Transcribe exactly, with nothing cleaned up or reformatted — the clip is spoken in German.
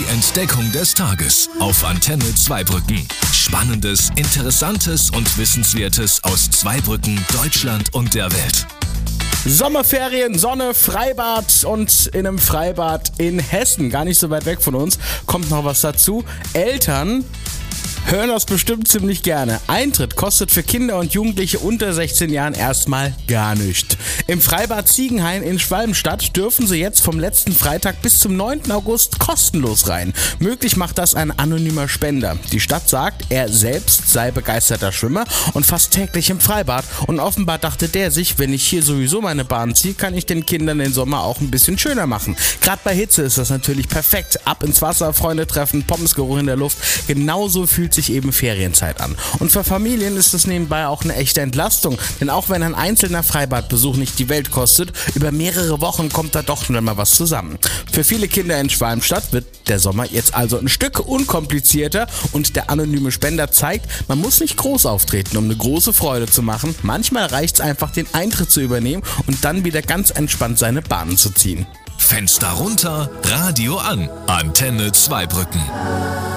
Entdeckung des Tages auf Antenne Zweibrücken. Spannendes, Interessantes und Wissenswertes aus Zweibrücken, Deutschland und der Welt. Sommerferien, Sonne, Freibad und in einem Freibad in Hessen, gar nicht so weit weg von uns, kommt noch was dazu. Eltern hören das bestimmt ziemlich gerne. Eintritt kostet für Kinder und Jugendliche unter sechzehn Jahren erstmal gar nichts. Im Freibad Ziegenhain in Schwalbenstadt dürfen sie jetzt vom letzten Freitag bis zum neunten August kostenlos rein. Möglich macht das ein anonymer Spender. Die Stadt sagt, er selbst sei begeisterter Schwimmer und fast täglich im Freibad. Und offenbar dachte der sich, wenn ich hier sowieso meine Bahn ziehe, kann ich den Kindern den Sommer auch ein bisschen schöner machen. Gerade bei Hitze ist das natürlich perfekt. Ab ins Wasser, Freunde treffen, Pommesgeruch in der Luft. Genauso fühlt sich eben Ferienzeit an. Und für Familien ist es nebenbei auch eine echte Entlastung, denn auch wenn ein einzelner Freibadbesuch nicht die Welt kostet, über mehrere Wochen kommt da doch schon mal was zusammen. Für viele Kinder in Schwalbenstadt wird der Sommer jetzt also ein Stück unkomplizierter und der anonyme Spender zeigt, man muss nicht groß auftreten, um eine große Freude zu machen. Manchmal reicht es einfach, den Eintritt zu übernehmen und dann wieder ganz entspannt seine Bahnen zu ziehen. Fenster runter, Radio an. Antenne Zweibrücken.